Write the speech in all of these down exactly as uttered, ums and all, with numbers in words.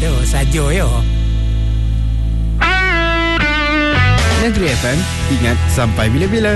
Tu saja yo. Negeri F M, ingat sampai bila-bila.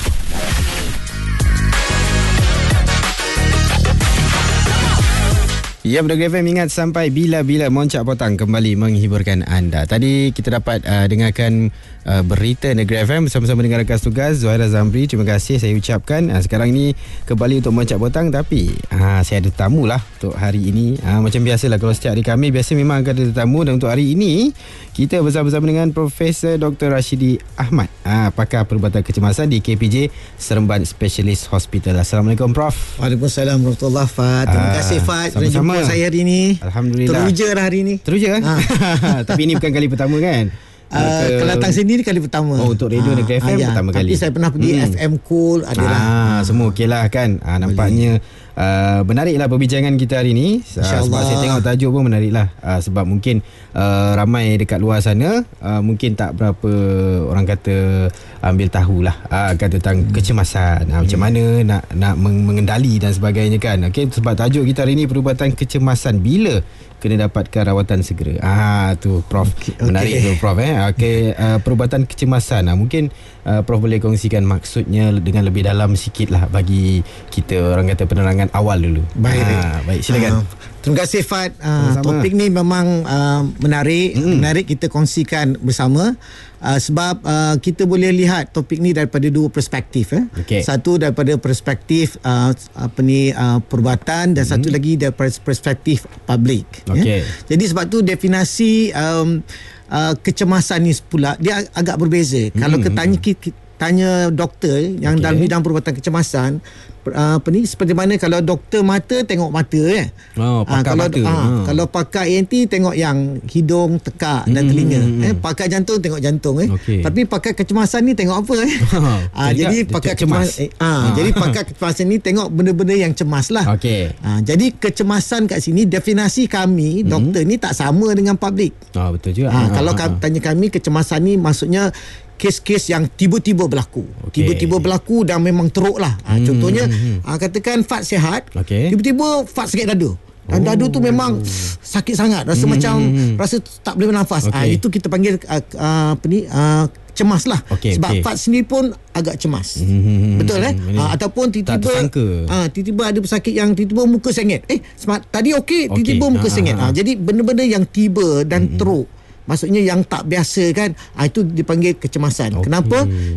Ya, Negeri F M, ingat sampai bila-bila. Moncak Potang kembali menghiburkan anda. Tadi kita dapat uh, dengarkan uh, berita Negeri F M bersama-sama dengan rakan tugas Zuhaira Zamri. Terima kasih saya ucapkan. Uh, sekarang ni kembali untuk Moncak Potang, tapi uh, saya ada tetamu lah untuk hari ini. Uh, macam biasalah, kalau setiap hari kami biasa memang akan ada tetamu, dan untuk hari ini kita bersama-sama dengan Profesor Doktor Rashidi Ahmad, uh, pakar perubatan kecemasan di K P J Seremban Specialist Hospital. Assalamualaikum, Prof. Waalaikumsalam warahmatullahi wabarakatuh. Terima Ah, kasih, Fad. sama-sama. Jumpa saya hari ini. Alhamdulillah. Teruja dah hari ini. Teruja? Ha. Tapi ini bukan kali pertama kan? Uh, Ke- kalau datang sini ni kali pertama. Oh, untuk radio Negeri F M ya. pertama kali. Tapi saya pernah pergi Hmm. F M Cool adalah. Ah, semua okey lah kan. Ah, nampaknya uh, menariklah perbincangan kita hari ni. Uh, sebab InsyaAllah. saya tengok tajuk pun menariklah. Uh, sebab mungkin uh, ramai dekat luar sana uh, mungkin tak berapa orang kata ambil tahulah uh, kata tentang hmm. kecemasan. Uh, macam mana nak nak meng- mengendali dan sebagainya kan. Okey, sebab tajuk kita hari ni perubatan kecemasan bila kena dapatkan rawatan segera. Ah tu Prof. Okay, okay. Menarik tu Prof eh. Okey, uh, perubatan kecemasan. Uh, mungkin uh, Prof boleh kongsikan maksudnya dengan lebih dalam sikit lah bagi kita, orang kata penerangan awal dulu. Baik, Ah, baik silakan. Uh, terima kasih, Fad. Uh, Sama-sama. topik ni memang uh, menarik. Mm. Menarik kita kongsikan bersama. Uh, sebab uh, kita boleh lihat topik ni daripada dua perspektif. Eh. Okey. Satu daripada perspektif uh, apa ni uh, perubatan, dan mm. satu lagi daripada perspektif public. Okey. Ya. Jadi sebab tu definisi um, uh, kecemasan ni pula dia ag- agak berbeza. Mm. Kalau kita tanya, kita tanya doktor yang Okey. dalam bidang perubatan kecemasan, uh, apa ni, seperti mana kalau doktor mata tengok mata eh. Oh, Ah, pakar kalau mata. ah, Ha. kalau pakar A N T tengok yang hidung, tekak dan Hmm, telinga. hmm, hmm. Eh, pakar jantung tengok jantung eh. Okey. Tapi pakar kecemasan ni tengok apa eh? ah, Jadi jadi dia pakar cemas. kecemasan eh, ah, Ah. jadi pakar kecemasan ni tengok benda-benda yang cemas lah. Okey. Ah, jadi kecemasan kat sini definisi kami Hmm. doktor ni tak sama dengan public. Oh, betul juga. Ha, Ah, kalau ah, ka- ah. tanya kami, kecemasan ni maksudnya kes-kes yang tiba-tiba berlaku. Okey. Tiba-tiba berlaku dan memang teruk lah. Ha, Hmm, contohnya, hmm, hmm. ha, katakan Fat sihat, Okey. tiba-tiba Fat sakit dada. Dan oh. dada tu memang sakit sangat. Rasa Hmm, macam, hmm, hmm. rasa tak boleh bernafas. Ha, Okey. itu kita panggil, uh, uh, apa ni, uh, cemas lah. Okey, Sebab okey. Fat sendiri pun agak cemas. Hmm, Betul eh? ini Ha, ataupun tak tiba-tiba tersangka. ha, tiba-tiba ada pesakit yang tiba-tiba muka sengit. Eh, smart, tadi okey, Okey. tiba-tiba muka Ha, sengit. ha, ha. Ha, jadi benda-benda yang tiba dan teruk, maksudnya yang tak biasa kan, ha, itu dipanggil kecemasan. Okey. Kenapa?